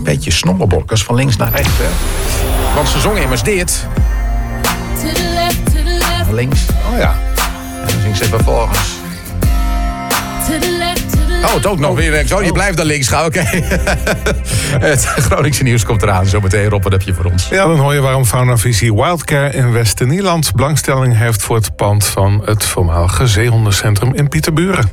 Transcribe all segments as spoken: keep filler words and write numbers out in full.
beetje snobbelbokkers van links naar rechts. Hè? Want ze zongen immers dit. Van links. Oh ja. En dan zingt ze vervolgens. Oh, het ook nog weer rechts. Oh, je blijft dan links gaan. Oké. Okay. Het Groningse nieuws komt eraan. Zometeen, Rob, wat heb je voor ons? Ja, dan hoor je waarom Faunavisie Wildcare in Westernieland belangstelling heeft voor het pand van het voormalige zeehondencentrum in Pieterburen.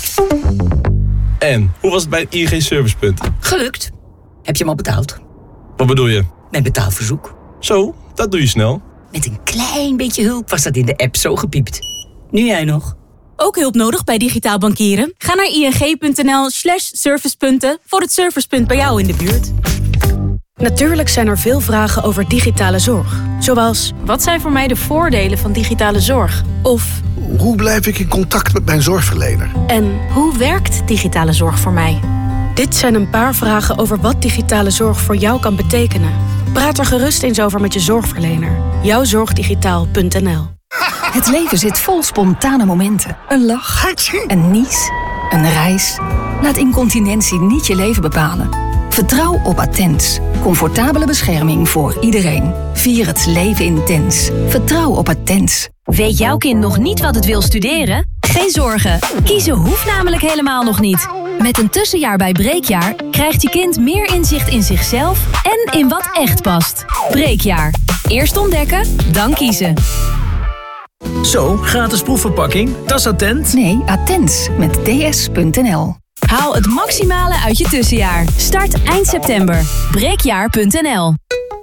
En, hoe was het bij het I N G Servicepunt? Gelukt. Heb je hem al betaald? Wat bedoel je? Mijn betaalverzoek. Zo, dat doe je snel. Met een klein beetje hulp was dat in de app zo gepiept. Nu jij nog. Ook hulp nodig bij digitaal bankieren? Ga naar ing.nl slash servicepunten voor het servicepunt bij jou in de buurt. Natuurlijk zijn er veel vragen over digitale zorg. Zoals, wat zijn voor mij de voordelen van digitale zorg? Of, hoe blijf ik in contact met mijn zorgverlener? En hoe werkt digitale zorg voor mij? Dit zijn een paar vragen over wat digitale zorg voor jou kan betekenen. Praat er gerust eens over met je zorgverlener. jouwzorgdigitaal punt n l. Het leven zit vol spontane momenten. Een lach, een nies, een reis. Laat incontinentie niet je leven bepalen. Vertrouw op Attens. Comfortabele bescherming voor iedereen. Vier het leven intens. Vertrouw op Attens. Weet jouw kind nog niet wat het wil studeren? Geen zorgen. Kiezen hoeft namelijk helemaal nog niet. Met een tussenjaar bij Breekjaar krijgt je kind meer inzicht in zichzelf en in wat echt past. Breekjaar. Eerst ontdekken, dan kiezen. Zo, gratis proefverpakking. Dat is Attent. Nee, Attens met d s punt n l. Haal het maximale uit je tussenjaar. Start eind september. breekjaar punt n l.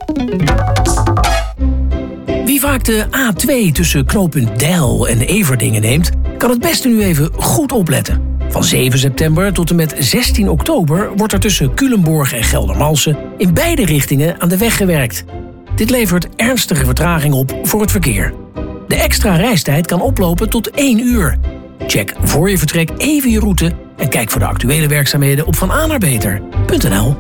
Wie vaak de A twee tussen knooppunt Deil en Everdingen neemt, kan het beste nu even goed opletten. Van zeven september tot en met zestien oktober wordt er tussen Culemborg en Geldermalsen in beide richtingen aan de weg gewerkt. Dit levert ernstige vertraging op voor het verkeer. De extra reistijd kan oplopen tot één uur. Check voor je vertrek even je route en kijk voor de actuele werkzaamheden op van a naar beter punt n l.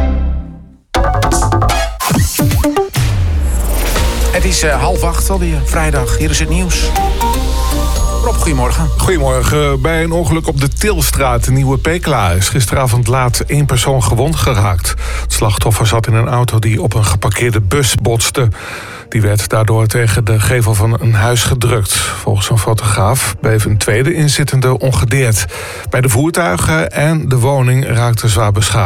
Het is uh, half acht alweer, vrijdag. Hier is het nieuws. Rob, goedemorgen. Goedemorgen. Bij een ongeluk op de Tilstraat in Nieuwe Pekela is gisteravond laat één persoon gewond geraakt. Het slachtoffer zat in een auto die op een geparkeerde bus botste. Die werd daardoor tegen de gevel van een huis gedrukt. Volgens een fotograaf bleef een tweede inzittende ongedeerd. Bij de voertuigen en de woning raakte zwaar beschadigd.